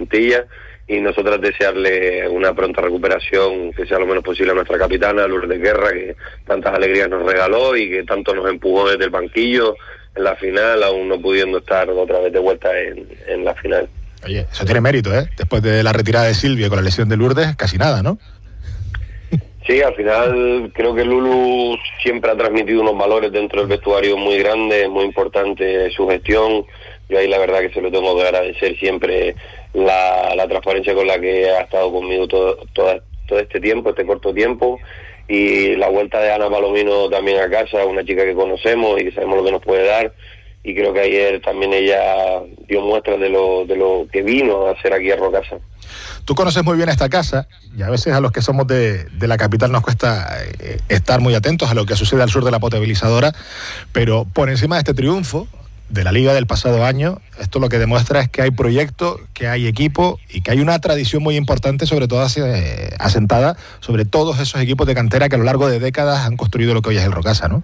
plantilla, y nosotras desearle una pronta recuperación, que sea lo menos posible a nuestra capitana, Lourdes Guerra, que tantas alegrías nos regaló y que tanto nos empujó desde el banquillo en la final, aún no pudiendo estar otra vez de vuelta en la final. Oye, eso tiene mérito, ¿eh? Después de la retirada de Silvia con la lesión de Lourdes, casi nada, ¿no? Sí, al final creo que Lulu siempre ha transmitido unos valores dentro del vestuario muy grandes, muy importante su gestión. Yo ahí la verdad que se lo tengo que agradecer siempre la transparencia con la que ha estado conmigo todo este tiempo, este corto tiempo, y la vuelta de Ana Palomino también a casa, una chica que conocemos y que sabemos lo que nos puede dar, y creo que ayer también ella dio muestras de lo que vino a hacer aquí a Rocasa. Tú conoces muy bien esta casa y a veces a los que somos de la capital nos cuesta estar muy atentos a lo que sucede al sur de la potabilizadora, pero por encima de este triunfo de la Liga del pasado año, esto lo que demuestra es que hay proyecto, que hay equipo y que hay una tradición muy importante, sobre todo asentada sobre todos esos equipos de cantera que a lo largo de décadas han construido lo que hoy es el Rocasa, ¿no?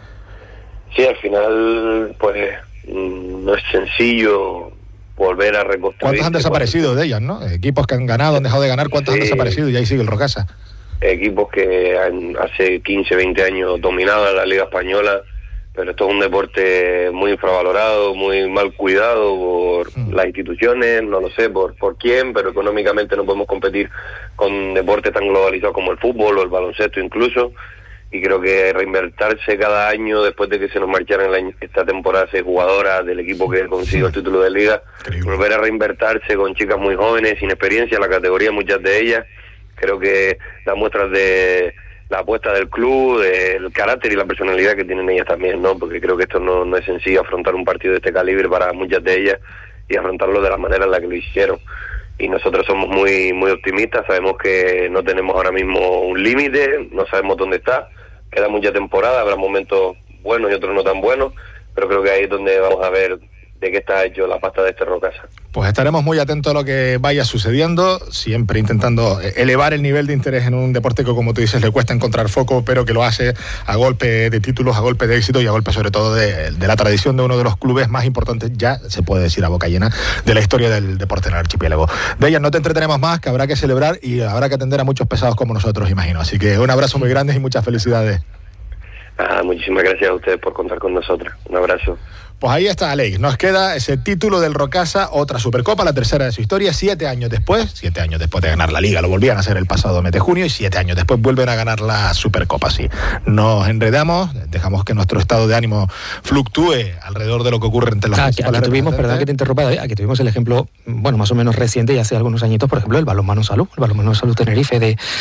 Sí, al final pues no es sencillo volver a reconstruir. ¿Cuántos han desaparecido de ellas, no? Equipos que han ganado, han dejado de ganar, ¿cuántos han desaparecido? Y ahí sigue el Rocasa. Equipos que hace 15, 20 años dominaban la Liga Española, pero esto es un deporte muy infravalorado, muy mal cuidado por las instituciones, no lo sé por quién, pero económicamente no podemos competir con deportes tan globalizados como el fútbol o el baloncesto incluso, y creo que reinventarse cada año después de que se nos marcharan esta temporada 6 jugadoras del equipo que consiguió el título de Liga, volver a reinventarse con chicas muy jóvenes, sin experiencia en la categoría, muchas de ellas, creo que da muestras de la apuesta del club, del carácter y la personalidad que tienen ellas también, ¿no? Porque creo que esto no es sencillo afrontar un partido de este calibre para muchas de ellas y afrontarlo de la manera en la que lo hicieron. Y nosotros somos muy muy optimistas, sabemos que no tenemos ahora mismo un límite, no sabemos dónde está, queda mucha temporada, habrá momentos buenos y otros no tan buenos, pero creo que ahí es donde vamos a ver de qué está hecho la pasta de este Rocasa. Pues estaremos muy atentos a lo que vaya sucediendo, siempre intentando elevar el nivel de interés en un deporte que, como tú dices, le cuesta encontrar foco, pero que lo hace a golpe de títulos, a golpe de éxito y a golpe sobre todo de la tradición de uno de los clubes más importantes, ya se puede decir a boca llena, de la historia del deporte en el archipiélago. De ellas no te entretenemos más, que habrá que celebrar y habrá que atender a muchos pesados como nosotros, imagino. Así que un abrazo muy grande y muchas felicidades. Muchísimas gracias a ustedes por contar con nosotros. Un abrazo. Pues ahí está, Alex. Nos queda ese título del Rocasa, otra Supercopa, la tercera de su historia, 7 años después de ganar la Liga. Lo volvían a hacer el pasado mes de junio y 7 años después vuelven a ganar la Supercopa. Sí, nos enredamos, dejamos que nuestro estado de ánimo fluctúe alrededor de lo que ocurre entre los principales. Aquí tuvimos, perdón que te interrumpa, aquí tuvimos el ejemplo, bueno, más o menos reciente y hace algunos añitos, por ejemplo, el Balonmano Salud Tenerife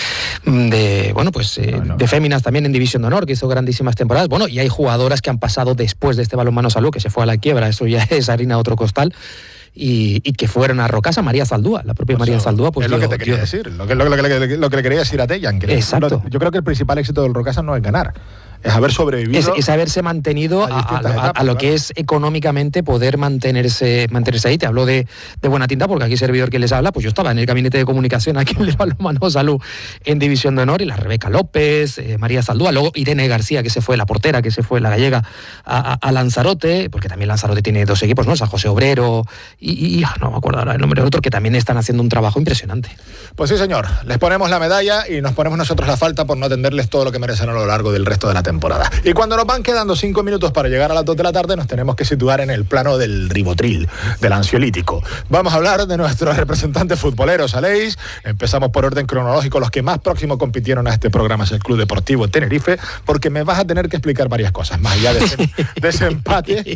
de féminas también en División de Honor, que hizo grandísimas temporadas. Bueno, y hay jugadoras que han pasado después de este Balonmano Salud, que se fue a la quiebra, eso ya es harina de otro costal, y que fueron a Rocasa. María Zaldúa, la propia María Zaldúa, pues es lo que te quería decir, lo que le quería decir a Dejan. Exacto. Yo creo que el principal éxito del Rocasa no es ganar, es haber sobrevivido. Es haberse mantenido a lo que es económicamente poder mantenerse ahí. Te hablo de buena tinta, porque aquí servidor que les habla, pues yo estaba en el gabinete de comunicación aquí en el Balonmano Salud en División de Honor, y la Rebeca López, María Zaldúa, luego Irene García, que se fue, la portera, que se fue, la gallega, a Lanzarote, porque también Lanzarote tiene 2 equipos, ¿no? San José Obrero y no me acuerdo ahora el nombre del otro, que también están haciendo un trabajo impresionante. Pues sí, señor, les ponemos la medalla y nos ponemos nosotros la falta por no atenderles todo lo que merecen a lo largo del resto de la temporada. Y cuando nos van quedando 5 minutos para llegar a las 2 de la tarde, nos tenemos que situar en el plano del ribotril, del ansiolítico. Vamos a hablar de nuestros representantes futboleros, Aleix. Empezamos por orden cronológico. Los que más próximo compitieron a este programa es el Club Deportivo Tenerife, porque me vas a tener que explicar varias cosas, más allá de ese empate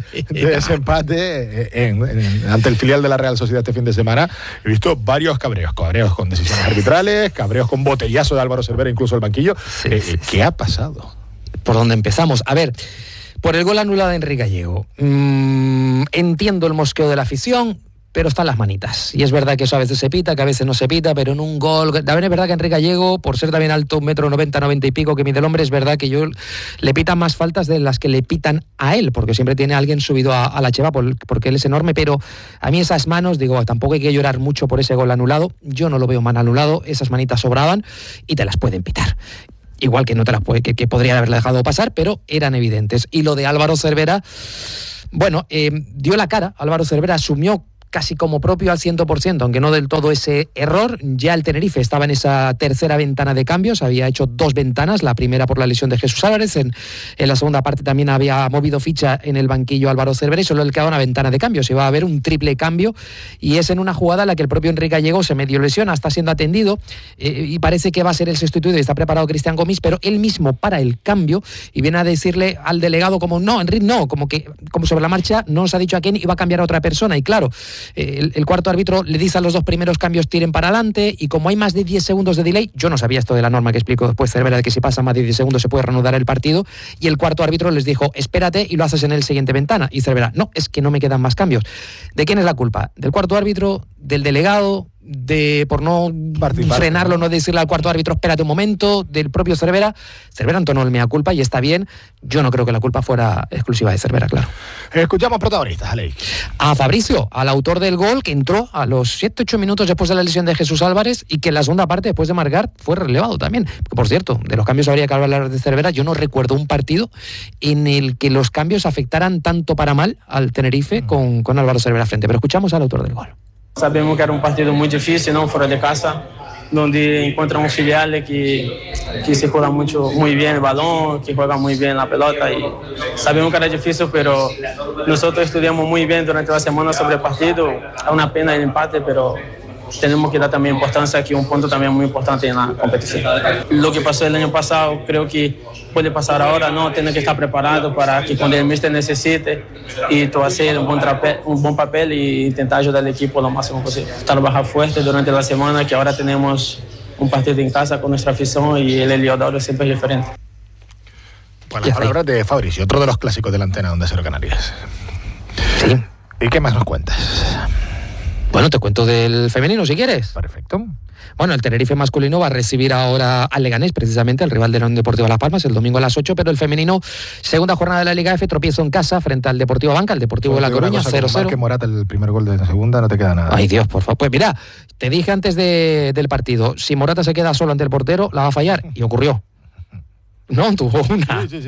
ante el filial de la Real Sociedad este fin de semana. He visto varios cabreos con decisiones arbitrales, cabreos con botellazo de Álvaro Cervera, incluso el banquillo. ¿Qué ha pasado? ¿Por dónde empezamos? A ver, por el gol anulado de Enrique Gallego. Entiendo el mosqueo de la afición, pero están las manitas. Y es verdad que eso a veces se pita, que a veces no se pita, pero en un gol... También es verdad que Enrique Gallego, por ser también alto, 1,90 m, 90 y pico, que mide el hombre, es verdad que le pitan más faltas de las que le pitan a él, porque siempre tiene a alguien subido a la cheva, porque él es enorme, pero a mí esas manos, digo, tampoco hay que llorar mucho por ese gol anulado. Yo no lo veo mal anulado, esas manitas sobraban y te las pueden pitar. Igual que no te las puede, que podría haberla dejado pasar, pero eran evidentes. Y lo de Álvaro Cervera, bueno, dio la cara. Álvaro Cervera asumió casi como propio al 100%, aunque no del todo ese error. Ya el Tenerife estaba en esa tercera ventana de cambios, había hecho 2 ventanas, la primera por la lesión de Jesús Álvarez, en la segunda parte también había movido ficha en el banquillo Álvaro Cervera y solo le quedaba una ventana de cambios. Iba a haber un triple cambio y es en una jugada en la que el propio Enrique Gallego se medio lesiona, está siendo atendido y parece que va a ser el sustituto y está preparado Cristian Gomis, pero él mismo para el cambio y viene a decirle al delegado como no, Enrique no, como sobre la marcha no nos ha dicho a quién iba a cambiar a otra persona y claro, el cuarto árbitro le dice a los 2 primeros cambios tiren para adelante y como hay más de 10 segundos de delay, yo no sabía esto de la norma que explicó después Cervera de que si pasa más de 10 segundos se puede reanudar el partido y el cuarto árbitro les dijo espérate y lo haces en el siguiente ventana y Cervera, no, es que no me quedan más cambios. ¿De quién es la culpa? ¿Del cuarto árbitro? ¿Del delegado? Por no frenarlo, no decirle al cuarto árbitro espérate un momento, del propio Cervera. Cervera entonó el mea culpa y está bien. Yo no creo que la culpa fuera exclusiva de Cervera, claro. Escuchamos protagonistas, Aleix. A Fabricio, al autor del gol que entró a los 7-8 minutos después de la lesión de Jesús Álvarez y que en la segunda parte después de marcar fue relevado también. Por cierto, de los cambios habría que hablar de Cervera. Yo no recuerdo un partido en el que los cambios afectaran tanto para mal al Tenerife con Álvaro Cervera frente. Pero escuchamos al autor del gol. Sabemos que era un partido muy difícil, ¿no? Fuera de casa, donde encontramos filiales que se juegan muy bien el balón, que juegan muy bien la pelota y sabemos que era difícil, pero nosotros estudiamos muy bien durante la semana sobre el partido. Es una pena el empate, pero tenemos que dar también importancia, que es un punto también muy importante en la competición. Lo que pasó el año pasado creo que puede pasar ahora, ¿no? Tiene que estar preparado para que cuando el míster necesite y tú hacer un buen papel y intentar ayudar al equipo lo máximo posible. Trabajar fuerte durante la semana, que ahora tenemos un partido en casa con nuestra afición y el Heliodoro siempre es diferente. Pues las palabras de Fabricio, otro de los clásicos de la antena de Onda Cero Canarias. Sí. ¿Y qué más nos cuentas? Bueno, te cuento del femenino si quieres. Perfecto. Bueno, el Tenerife masculino va a recibir ahora al Leganés, precisamente, el rival de la Unión Deportiva Las Palmas, el domingo a las 8, pero el femenino, segunda jornada de la Liga F, tropiezo en casa frente al Deportivo Banca, el Deportivo de La Coruña, 0-0. Que Morata el primer gol de la segunda, no te queda nada. Ay, Dios, por favor. Pues mira, te dije antes del partido, si Morata se queda solo ante el portero, la va a fallar, y ocurrió. No, tuvo una. Sí.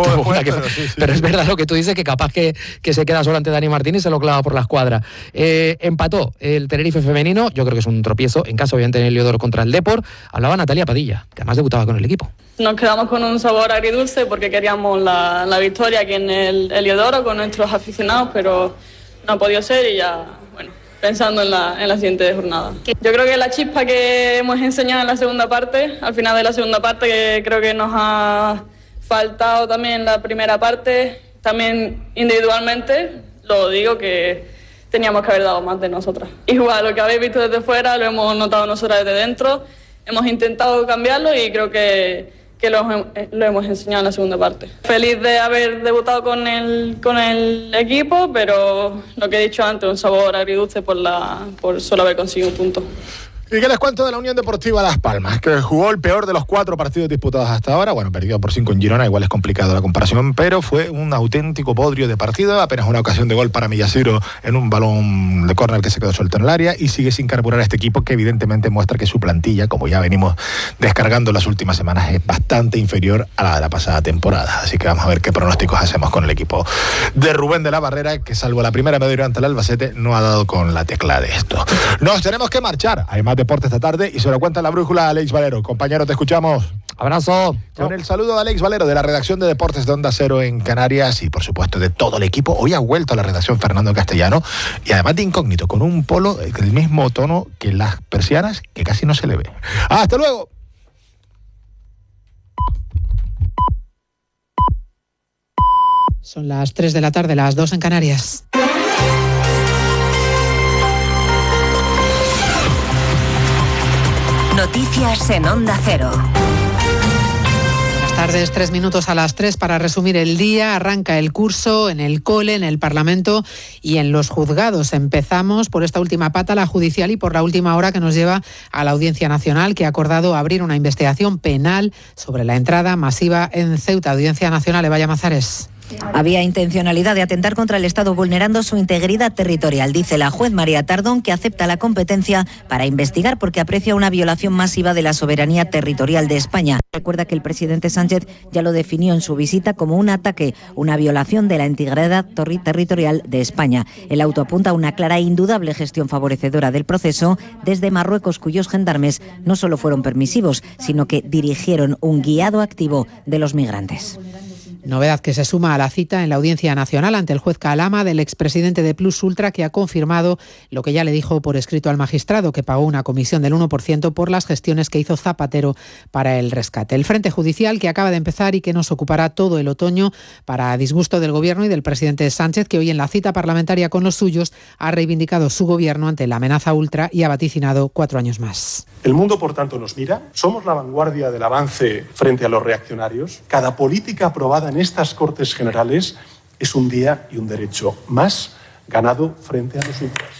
Pero es verdad lo que tú dices, que capaz que se queda solo ante Dani Martín y se lo clava por la escuadra. Empató el Tenerife femenino, yo creo que es un tropiezo, en casa obviamente en el Heliodoro contra el Depor. Hablaba Natalia Padilla, que además debutaba con el equipo. Nos quedamos con un sabor agridulce porque queríamos la victoria aquí en el Heliodoro con nuestros aficionados, pero no ha podido ser y ya, bueno, pensando en la siguiente jornada. Yo creo que la chispa que hemos enseñado en la segunda parte, al final de la segunda parte, que creo que nos ha faltado también en la primera parte, también individualmente, lo digo que teníamos que haber dado más de nosotras. Igual, lo que habéis visto desde fuera lo hemos notado nosotras desde dentro, hemos intentado cambiarlo y creo que lo hemos enseñado en la segunda parte. Feliz de haber debutado con el equipo, pero lo que he dicho antes, un sabor agridulce por solo haber conseguido un punto. ¿Y qué les cuento de la Unión Deportiva Las Palmas? Que jugó el peor de los 4 partidos disputados hasta ahora. Bueno, perdió por 5 en Girona, igual es complicado la comparación, pero fue un auténtico bodrio de partido. Apenas una ocasión de gol para Millaciro en un balón de córner que se quedó suelto en el área y sigue sin carburar a este equipo que evidentemente muestra que su plantilla, como ya venimos descargando las últimas semanas, es bastante inferior a la de la pasada temporada. Así que vamos a ver qué pronósticos hacemos con el equipo de Rubén de la Barrera, que salvo la primera media ante el Albacete no ha dado con la tecla de esto. Nos tenemos que marchar. Hay más deporte esta tarde y se lo cuenta la brújula Aleix Valero. Compañero, te escuchamos. Abrazo. Con el saludo de Aleix Valero de la redacción de Deportes de Onda Cero en Canarias y por supuesto de todo el equipo. Hoy ha vuelto a la redacción Fernando Castellano y además de incógnito, con un polo del mismo tono que las persianas, que casi no se le ve. ¡Hasta luego! Son las 3 de la tarde, las 2 en Canarias. Noticias en Onda Cero. Buenas tardes, 3 minutos a las 3 para resumir el día. Arranca el curso en el cole, en el Parlamento y en los juzgados. Empezamos por esta última pata, la judicial, y por la última hora que nos lleva a la Audiencia Nacional, que ha acordado abrir una investigación penal sobre la entrada masiva en Ceuta. Audiencia Nacional, Eva Llamazares. Había intencionalidad de atentar contra el Estado vulnerando su integridad territorial, dice la juez María Tardón, que acepta la competencia para investigar porque aprecia una violación masiva de la soberanía territorial de España. Recuerda que el presidente Sánchez ya lo definió en su visita como un ataque, una violación de la integridad territorial de España. El auto apunta a una clara e indudable gestión favorecedora del proceso desde Marruecos, cuyos gendarmes no solo fueron permisivos, sino que dirigieron un guiado activo de los migrantes. Novedad que se suma a la cita en la Audiencia Nacional ante el juez Calama del expresidente de Plus Ultra, que ha confirmado lo que ya le dijo por escrito al magistrado, que pagó una comisión del 1% por las gestiones que hizo Zapatero para el rescate. El frente judicial que acaba de empezar y que nos ocupará todo el otoño para disgusto del Gobierno y del presidente Sánchez, que hoy en la cita parlamentaria con los suyos ha reivindicado su Gobierno ante la amenaza ultra y ha vaticinado 4 años más. El mundo, por tanto, nos mira. Somos la vanguardia del avance frente a los reaccionarios. Cada política aprobada en estas Cortes Generales es un día y un derecho más ganado frente a los ultras.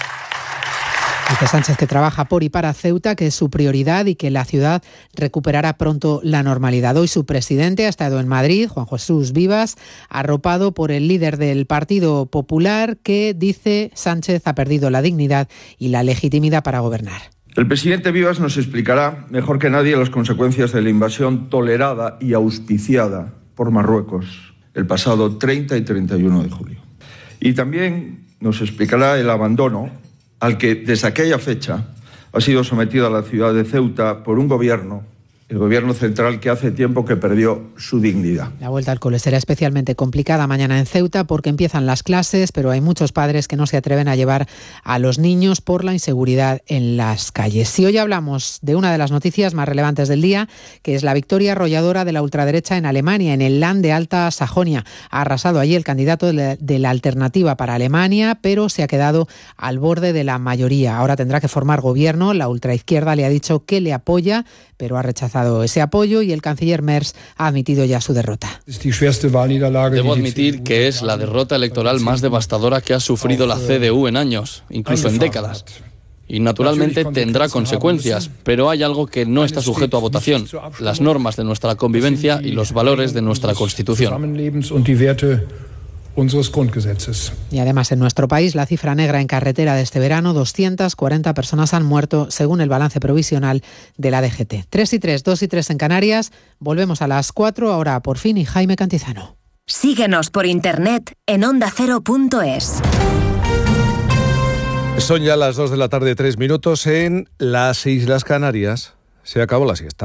Dice Sánchez que trabaja por y para Ceuta, que es su prioridad y que la ciudad recuperará pronto la normalidad. Hoy su presidente ha estado en Madrid, Juan Jesús Vivas, arropado por el líder del Partido Popular, que, dice Sánchez, ha perdido la dignidad y la legitimidad para gobernar. El presidente Vivas nos explicará mejor que nadie las consecuencias de la invasión tolerada y auspiciada por Marruecos el pasado 30 y 31 de julio. Y también nos explicará el abandono al que desde aquella fecha ha sido sometida la ciudad de Ceuta por un gobierno, el gobierno central, que hace tiempo que perdió su dignidad. La vuelta al cole será especialmente complicada mañana en Ceuta porque empiezan las clases, pero hay muchos padres que no se atreven a llevar a los niños por la inseguridad en las calles. Y hoy hablamos de una de las noticias más relevantes del día, que es la victoria arrolladora de la ultraderecha en Alemania, en el Land de Alta Sajonia. Ha arrasado allí el candidato de la Alternativa para Alemania, pero se ha quedado al borde de la mayoría. Ahora tendrá que formar gobierno. La ultraizquierda le ha dicho que le apoya, pero ha rechazado ese apoyo, y el canciller Merz ha admitido ya su derrota. Debo admitir que es la derrota electoral más devastadora que ha sufrido la CDU en años, incluso en décadas. Y naturalmente tendrá consecuencias, pero hay algo que no está sujeto a votación: las normas de nuestra convivencia y los valores de nuestra Constitución. Y además en nuestro país la cifra negra en carretera de este verano: 240 personas han muerto según el balance provisional de la DGT. 3 y 3, 2 y 3 en Canarias. Volvemos a las 4, ahora por fin, y Jaime Cantizano. Síguenos por internet en ondacero.es. Son ya las 2 de la tarde, 3 minutos en las Islas Canarias. Se acabó la siesta.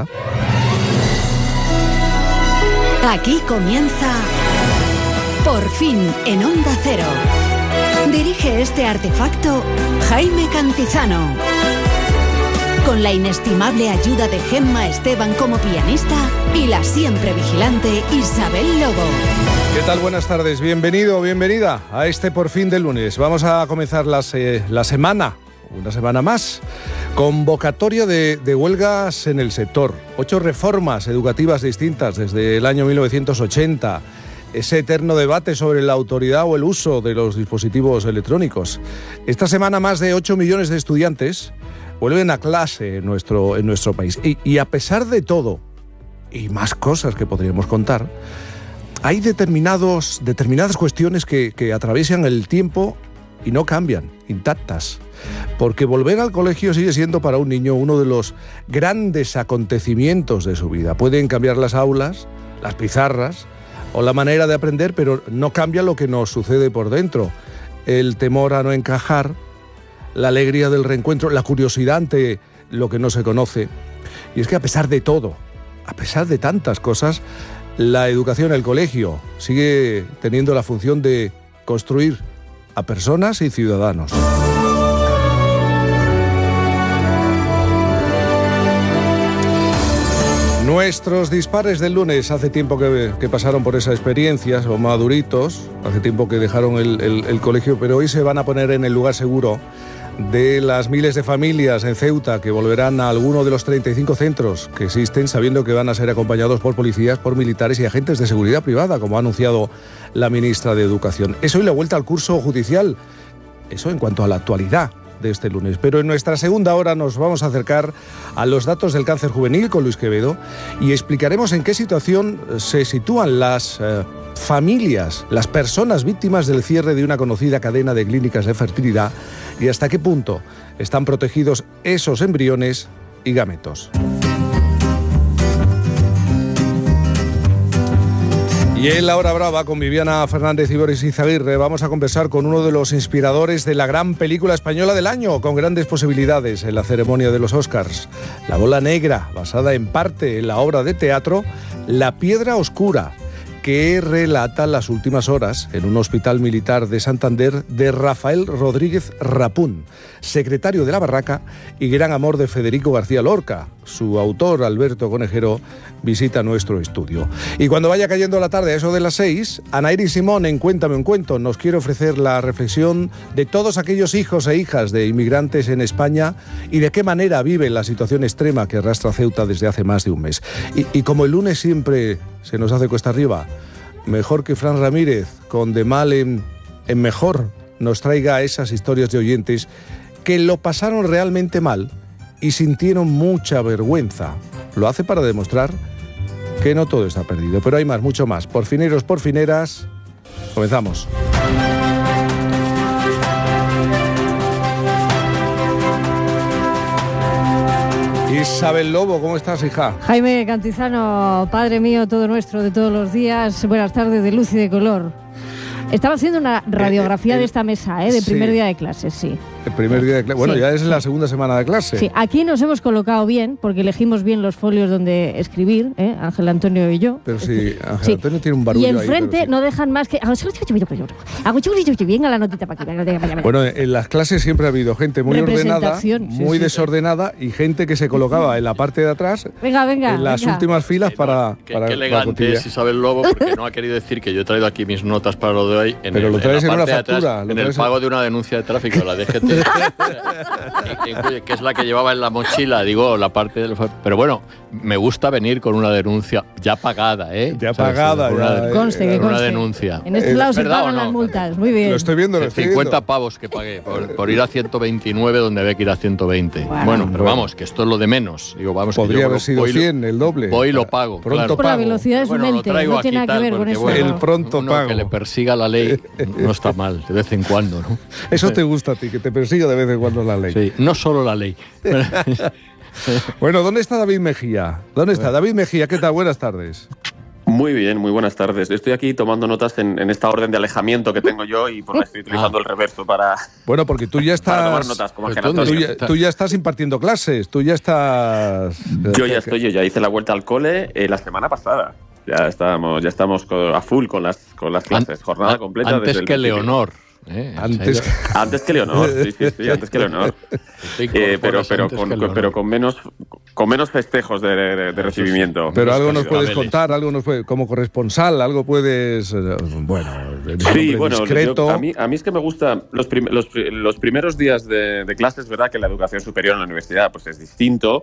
Aquí comienza Por fin en Onda Cero. Dirige este artefacto Jaime Cantizano. Con la inestimable ayuda de Gemma Esteban como pianista y la siempre vigilante Isabel Lobo. ¿Qué tal? Buenas tardes. Bienvenido, bienvenida a este Por fin de lunes. Vamos a comenzar la semana, una semana más. Convocatoria de huelgas en el sector. 8 reformas educativas distintas desde el año 1980. Ese eterno debate sobre la autoridad o el uso de los dispositivos electrónicos. Esta semana más de 8 millones de estudiantes vuelven a clase en nuestro país. Y a pesar de todo, y más cosas que podríamos contar, hay determinadas cuestiones que atraviesan el tiempo y no cambian, intactas. Porque volver al colegio sigue siendo para un niño uno de los grandes acontecimientos de su vida. Pueden cambiar las aulas, las pizarras o la manera de aprender, pero no cambia lo que nos sucede por dentro. El temor a no encajar, la alegría del reencuentro, la curiosidad ante lo que no se conoce. Y es que a pesar de todo, a pesar de tantas cosas, la educación, el colegio, sigue teniendo la función de construir a personas y ciudadanos. Nuestros dispares del lunes, hace tiempo que pasaron por esa experiencia, son maduritos, hace tiempo que dejaron el colegio, pero hoy se van a poner en el lugar seguro de las miles de familias en Ceuta que volverán a alguno de los 35 centros que existen, sabiendo que van a ser acompañados por policías, por militares y agentes de seguridad privada, como ha anunciado la ministra de Educación. Es hoy la vuelta al curso judicial, eso en cuanto a la actualidad. de este lunes. Pero en nuestra segunda hora nos vamos a acercar a los datos del cáncer juvenil con Luis Quevedo y explicaremos en qué situación se sitúan las familias, las personas víctimas del cierre de una conocida cadena de clínicas de fertilidad y hasta qué punto están protegidos esos embriones y gametos. Y en La Hora Brava, con Viviana Fernández y Boris Izaguirre, vamos a conversar con uno de los inspiradores de la gran película española del año, con grandes posibilidades en la ceremonia de los Oscars. La Bola Negra, basada en parte en la obra de teatro La Piedra Oscura, que relata las últimas horas en un hospital militar de Santander de Rafael Rodríguez Rapún, secretario de la Barraca y gran amor de Federico García Lorca. Su autor, Alberto Conejero, visita nuestro estudio. Y cuando vaya cayendo la tarde, a eso de las 6, Anaíri Simón, en Cuéntame un Cuento, nos quiere ofrecer la reflexión de todos aquellos hijos e hijas de inmigrantes en España y de qué manera viven la situación extrema que arrastra Ceuta desde hace más de un mes. Y como el lunes siempre se nos hace cuesta arriba, mejor que Fran Ramírez, con De Mal en Mejor, nos traiga esas historias de oyentes que lo pasaron realmente mal y sintieron mucha vergüenza. Lo hace para demostrar que no todo está perdido, pero hay más, mucho más. Porfineros, porfineras, comenzamos. Isabel Lobo, ¿cómo estás, hija? Jaime Cantizano, padre mío, todo nuestro, de todos los días. Buenas tardes, de luz y de color. Estaba haciendo una radiografía de esta mesa, de primer día de clases, sí. El primer día de clase. Bueno, sí, ya es la segunda semana de clase. Sí, aquí nos hemos colocado bien, porque elegimos bien los folios donde escribir, Ángel Antonio y yo. Pero sí, Ángel Antonio tiene un barullo ahí. Y enfrente no dejan más que... Venga la notita para aquí. Bueno, en las clases siempre ha habido gente muy ordenada, muy desordenada y gente que se colocaba en la parte de atrás, en las últimas filas para... Qué elegante es Isabel Lobo, porque no ha querido decir que yo he traído aquí mis notas para lo de hoy. Pero lo traes en una factura. En el pago de una denuncia de tráfico de la DGT. Que es la que llevaba en la mochila, digo, la parte del... Pero bueno, me gusta venir con una denuncia ya pagada, Ya pagada. Conste. Una denuncia. En este lado se pagan las multas, muy bien. Lo estoy viendo. 50 pavos que pagué por ir a 129 donde había que ir a 120. Bueno, pero vamos, que esto es lo de menos. Digo, vamos, podría haber sido 100, el doble. Voy y lo pago. Pronto pago. La velocidad es un ente, no tiene nada que ver con eso. El pronto pago. Que le persiga la ley no está mal, de vez en cuando, ¿no? Eso te gusta a ti, que te persiga de vez en cuando la ley. Sí, no solo la ley. Bueno, ¿dónde está David Mejía? ¿Dónde está? David Mejía, ¿qué tal? Buenas tardes. Muy bien, muy buenas tardes. Estoy aquí tomando notas en esta orden de alejamiento que tengo yo y pues estoy utilizando el reverso para... Bueno, porque tú ya estás... Para tomar notas, como tú ya estás impartiendo clases, tú ya estás... Yo ya hice la vuelta al cole la semana pasada. Ya estamos a full con las clases, jornada completa. Antes desde el que Leonor. Antes que Leonor, sí, antes que Leonor. Pero con menos festejos de recibimiento. Pero algo nos puedes contar, como corresponsal, algo puedes, discreto. A mí es que me gusta los primeros días de clase, es verdad que la educación superior en la universidad pues es distinto.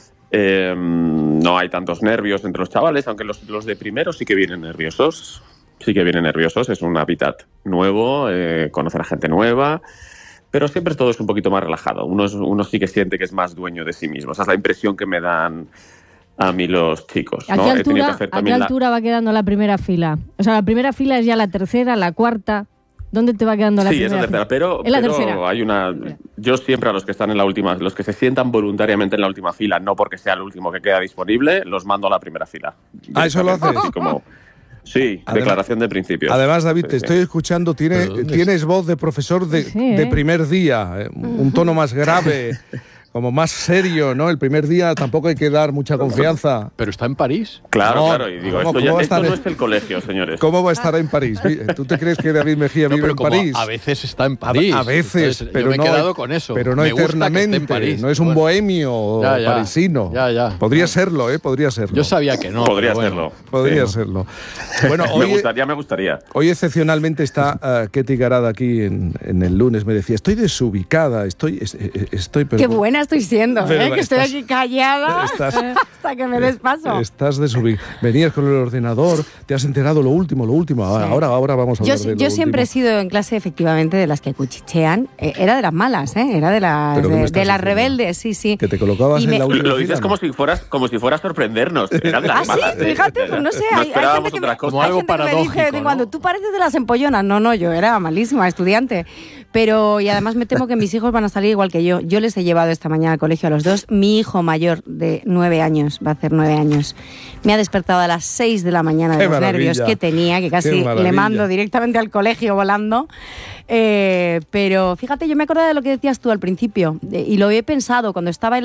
No hay tantos nervios entre los chavales, aunque los de primero sí que vienen nerviosos. Es un hábitat nuevo, conocer a gente nueva, pero siempre todo es un poquito más relajado. Uno sí que siente que es más dueño de sí mismo. Esa es la impresión que me dan a mí los chicos. ¿A qué altura va quedando la primera fila? O sea, la primera fila es ya la tercera, la cuarta. ¿Dónde te va quedando la primera? Sí, es la tercera, pero tercera. Hay una... Yo siempre a los que están en la última, los que se sientan voluntariamente en la última fila, no porque sea el último que queda disponible, los mando a la primera fila. ¿Eso lo haces? Sí, declaración de principios. Además, David, te estoy escuchando, tienes voz de profesor de primer día, un tono más grave, como más serio, ¿no? El primer día tampoco hay que dar mucha confianza. ¿Pero está en París? Claro, y digo, esto no es el colegio, señores. ¿Cómo va a estar en París? ¿Tú te crees que David Mejía vive en París? A veces está en París. A veces, entonces, pero yo me he quedado con eso. Pero no eternamente, no es un bohemio parisino. Podría serlo, podría serlo. Yo sabía que no. Podría serlo. Podría serlo. Bueno, me gustaría. Hoy excepcionalmente está Ketty Garada aquí en el lunes. Me decía, estoy desubicada, estoy Qué buenas estoy siendo, Pero que estoy aquí callada hasta que me des paso. Estás desubicada. Venías con el ordenador, te has enterado lo último. Ahora vamos a hablar de lo Yo siempre he último. sido en clase, efectivamente, de las que cuchichean. Era de las malas, era de las rebeldes, sí. Que te colocabas en la última Lo dices fila, como si fueras sorprendernos. Eran de las malas, sí, fíjate, pues no sé. No hay esperábamos gente otra cosa. Como algo paradójico, me dice, ¿no? cuando tú pareces de las empollonas. No, yo era malísima estudiante. Y además me temo que mis hijos van a salir igual que yo. Yo les he llevado esta mañana al colegio a los dos. Mi hijo mayor de 9 años, va a hacer 9 años, me ha despertado a las 6 de la mañana de los nervios que tenía, que casi le mando directamente al colegio volando. Pero fíjate, yo me acuerdo de lo que decías tú al principio, y lo he pensado cuando estaba en